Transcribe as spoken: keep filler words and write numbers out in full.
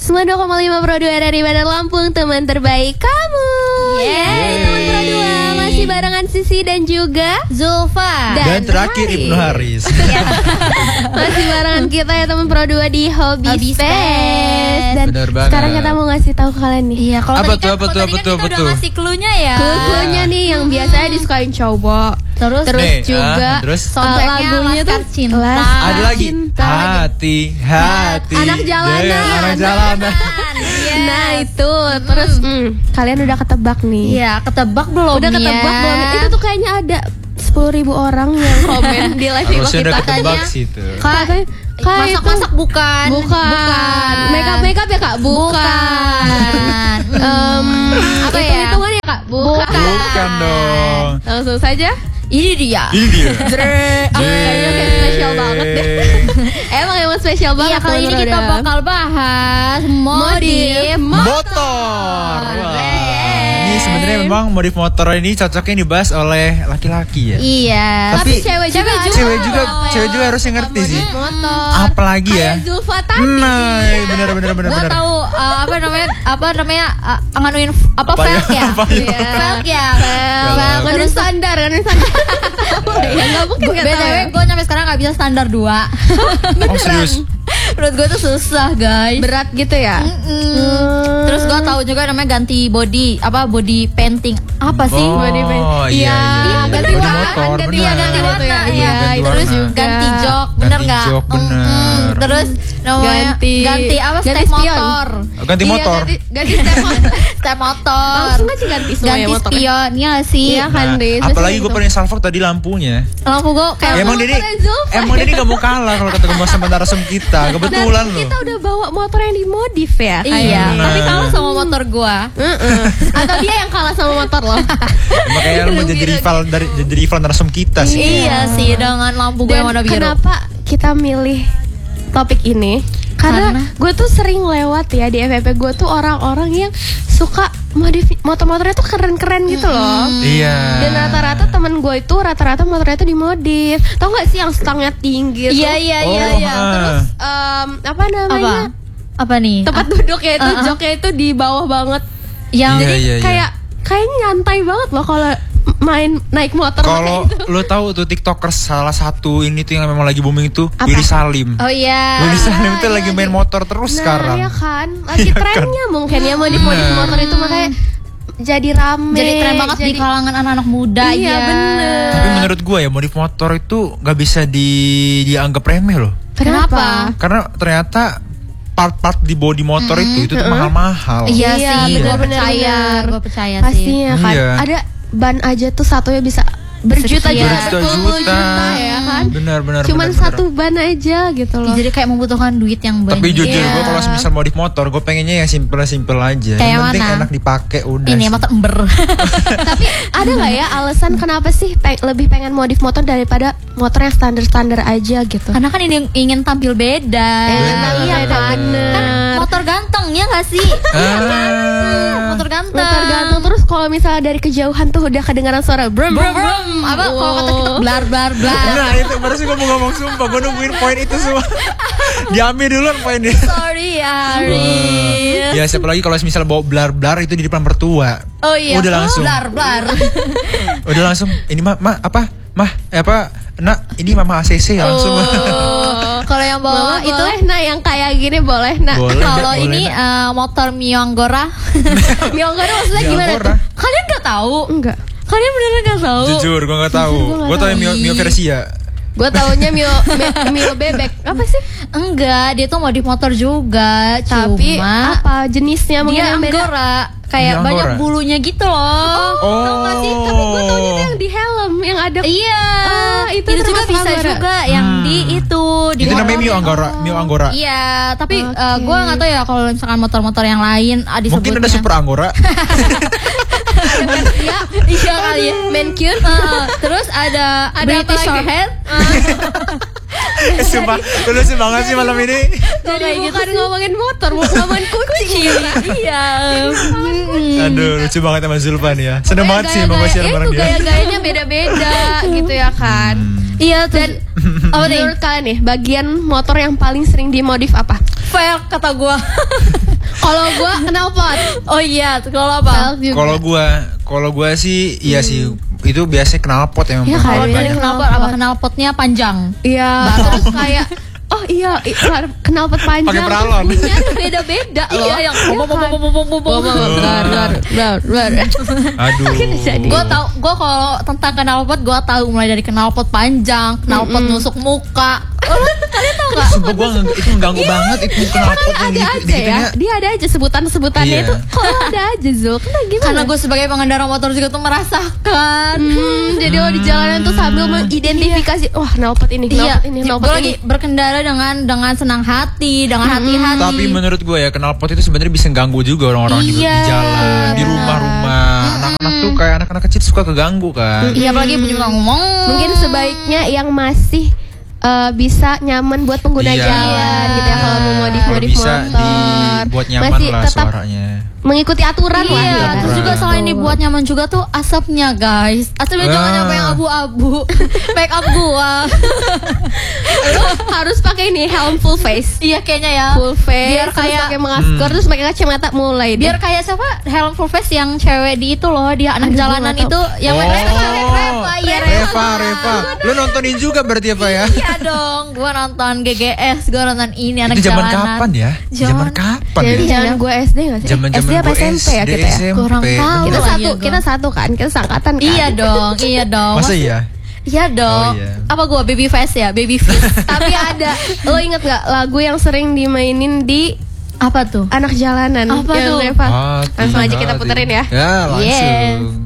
sembilan puluh dua koma lima Pro dua dari Bandar Lampung, teman terbaik kamu. Yeay, teman Pro dua masih barengan Sisi dan juga Zulfa. Dan, dan terakhir Haris. Ibnu Haris. Masih barengan kita ya teman Pro dua di Hobby, Hobby Space. Space. Dan sekarang kita mau ngasih tahu ke kalian nih. Iya, kalau apa tadi tuh, kan, apa tuh, apa tuh, kita udah ngasih clue-nya ya. Clue-cluenya nih yang biasanya disukain cowok. Terus terus nih, juga ah, terus soundtracknya lagunya tuh cinta. Ada lagi cinta. hati hati anak jalanan. Deh, anak jalanan. Yes. Nah itu terus hmm, kalian udah ketebak nih. Iya, ketebak belum? Udah ketebak ya? belum? Itu tuh kayaknya ada sepuluh ribu orang yang komen di live kita. Harusnya udah ketebak sih tuh. Katanya masak-masak bukan. Bukan. Bukan. Makeup makeup ya kak? Bukan. um, apa ya? Hitung-hitungan ya kak? Bukan. Bukan dong. Langsung saja. Ini dia. Ini dia. Ah, kayaknya kayak spesial banget deh. Emang emang spesial banget. Iya, kali ini kita bakal bahas modif motor. Wah. Ini sebenarnya memang modif motor ini cocoknya dibahas oleh laki-laki ya. Iya. Tapi, Tapi cewek juga, cewek juga, oh, cewek juga harusnya ngerti sih. Motor. Apalagi ya. Zulfa tadi. Nah, benar benar benar benar. Gua tahu uh, apa namanya? Apa namanya? Uh, nganuin apa velg ya? Velg ya. Velg. Nganuin standar, nganuin standar. Ya enggak mungkin B T W gue sampai sekarang enggak bisa standar dua. Oh serius? Menurut gue tuh susah guys. Berat gitu ya. Mm-mm. Terus gue tahu juga namanya ganti body, apa body painting. Apa sih oh, body painting? Iya, iya, iya. ganti body warna, motor, ganti, benar. ganti warna ya. Iya, ganti terus warna. ganti jok, bener ganti enggak? jok, bener. Mm, terus namanya ganti ganti apa? ganti Step spion. motor. Ganti Iya, motor. ganti, ganti step motor. Step motor. Langsung aja ganti semua ganti motor. spion, ya sih. Iya kan, Nah, Riz. apalagi gue pernah salfok tadi lampunya. Lampu gue kayak Ya, emang Dini, emang Dini gak mau kalah kalau ketemu sama narasum kita. Kebetulan Dan loh. kita udah bawa motor yang dimodif ya. Iya, Nah. tapi kalah sama motor gua. Uh-uh. Atau dia yang kalah sama motor loh. Makanya lu menjadi rival dari jadi rival narasum kita sih. Iya sih, dengan lampu gue yang warna biru. Kenapa kita milih topik ini? Karena, Karena gue tuh sering lewat ya di F V P gue tuh orang-orang yang suka modif motor-motornya tuh keren-keren gitu loh. Iya. Dan rata-rata temen gue itu rata-rata motornya tuh dimodif. Tau gak sih yang stangnya tinggi? Iya iya iya Oh, iya. ah. Terus um, apa namanya? Apa? Apa nih? Tempat Ah. duduknya itu Uh-uh. joknya itu di bawah banget. Yang Iya, Jadi iya, iya. kayak kayaknya nyantai banget loh kalau main naik motor Kalau kayak gitu. lo tahu tuh TikToker salah satu ini tuh yang memang lagi booming itu Apa? Willy Salim. Oh iya. Willy Salim tuh iya, lagi iya. main motor terus Nah, sekarang. ya kan, lagi Iya kan? trennya mungkin ya modif-modif Bener. motor itu makanya jadi rame. Jadi tren banget di kalangan anak-anak muda. Iya, ya. bener. Tapi menurut gue ya modif motor itu nggak bisa di dianggap remeh loh. Kenapa? Karena ternyata part-part di body motor Mm-hmm. itu itu tuh mahal-mahal. Iya, Iya, sih, gue bener-bener. percaya, gue percaya Pastinya sih. kan. Iya. Ada ban aja tuh satunya bisa berjuta-juta, Sekian. berpuluh juta ya kan. Benar-benar. Cuman satu ban aja gitu loh. Jadi kayak membutuhkan duit yang banyak. Tapi jujur Iya. gue kalau misal modif motor, gue pengennya yang simple-simple aja. Kayak yang penting mana? enak dipakai udah. Ini sih. motor ember. Tapi ada nggak ya alasan kenapa sih pe- lebih pengen modif motor daripada motor yang standar-standar aja gitu? Karena kan ini ingin tampil beda. Eh, Bener. Iya kan. Bener. Kan motor ganteng ya nggak sih? Ah. Motor ganteng. Motor gantung terus kalau misalnya dari kejauhan tuh udah kedengaran suara brum Brum brum. Apa kalau kata kita blar blar blar. Nah itu baru sih gue mau ngomong sumpah. Gue nungguin poin itu semua. Diambil duluan poinnya. Sorry ya, Ari. Ya siapa lagi kalau misal bawa blar-blar itu di depan mertua. Oh iya. Udah langsung. Blar blar. Udah langsung. Ini mah ma, apa? Mah eh, apa? Nak ini mama A C C langsung. Oh, kalau yang bawa Mama itu boleh nah yang kayak gini boleh nah. Boleh. kalau boleh, ini Nak. eh, motor Mio Anggora. Mio Anggora maksudnya gimana Anggora. tuh? Kalian nggak tahu? Enggak. Kalian beneran nggak tahu? Jujur gue nggak tahu. Jujur, gua nggak Gue tahu tahu. Mio Mio Versia. Gue taunya Mio Mi- Mio bebek. Apa sih? Enggak, dia tuh modif motor juga. Tapi Cuma apa jenisnya mungkin dia yang beda? Anggora. Kayak Mio banyak Anggora. bulunya gitu loh. Oh. Tau gak sih? Tapi gue taunya tuh yang di helm yang ada. Iya. Oh, itu itu juga termasuk bisa Anggora. juga yang Hmm. di itu di Itu namanya motor. Mio Anggora. Mio Anggora. Iya, tapi Oke. eh, gue nggak tahu ya kalau misalkan motor-motor yang lain ah, Mungkin ada disebutnya. Super Anggora. Iya, Iya kali ya. Mancune. Heeh. Terus ada, Ada apa British lagi? Shorthair. Sumpah, lucu banget sih malam ini. Jadi Kayak gitu bukan sih. ngomongin motor, mau ngomongin kucing. Iya. Aduh, lucu banget sama Zulfan ya. Seneng banget sih mau share bareng Itu dia. gaya-gayanya beda-beda gitu ya kan. Iya tuh. Dan Apa nih? menurut kalian nih, bagian motor yang paling sering dimodif apa? Velg kata gue. Kalau gue knalpot. Oh iya, kalau apa? Kalau gue, kalau gue sih, iya hmm. sih itu biasanya knalpot yang ya, kalau dari knalpot apa knalpotnya panjang. Iya. Terus kayak oh iya, knalpot panjang. Pakai peralon. Punya beda-beda loh. Iya, yang bom bom bom bom bom bom. Benar, benar, benar. Aduh. Gue tau, gue kalau tentang knalpot gue tahu mulai dari knalpot panjang, knalpot mm-hmm. nusuk muka. Oh, kalian tau gak? Sumpah gue itu mengganggu yeah. banget itu knalpot yang ada gitu. aja ya. Dia ada aja sebutan-sebutannya itu. Kok ada aja Zul? Kenapa gimana? Karena gue sebagai pengendara motor juga tuh merasakan. Hmm, jadi lo di jalanan tuh sambil mengidentifikasi, wah knalpot ini, knalpot ini, knalpot ini. Gue lagi berkendara dengan dengan senang hati, dengan hati-hati. Tapi menurut gue ya knalpot itu sebenarnya bisa ganggu juga orang-orang di, iya. di jalan, di rumah-rumah. Anak-anak tuh kayak anak-anak kecil suka keganggu kan. Iya, apalagi bunyi ngomong. Mungkin sebaiknya yang masih uh, bisa nyaman buat pengguna iya. jalan gitu ya, kalau mau modif-modif motor. Dibuat nyaman masih lah tetap suaranya. Mengikuti aturan iya, lah. Iya, terus juga selain dibuat nyaman juga tuh asapnya guys. Asapnya jangan nyampe yang abu-abu. Make up gua. Lu harus pakai ini helm full face. Iya kayaknya ya. Full face. Biar kayak pakai masker hmm. terus pakai kacamata mulai. Biar deh. Kayak siapa? Helm full face yang cewek di itu loh, dia anak Aduh, jalanan itu yang oh. Reva, Reva, iya Reva, Reva. Lu nontonin juga berarti apa ya? Iya dong, gua nonton G G S, gua nonton ini anak itu zaman jalanan. Kapan ya? Zaman kapan ya? Zaman gua S D enggak sih? Zaman-zaman apa S M P ya kita ya? Kurang tahu. Kita satu, kita satu kan, kita sangkatan kan. Iya dong, iya dong. Masa iya? Iya dong. Oh, iya. Apa gua baby face ya, baby face. Tapi ada, lo inget gak lagu yang sering dimainin di apa tuh? Anak jalanan. Apa yang tuh? Reva. Oh, langsung aja kita puterin ya. Ya langsung. Yeah.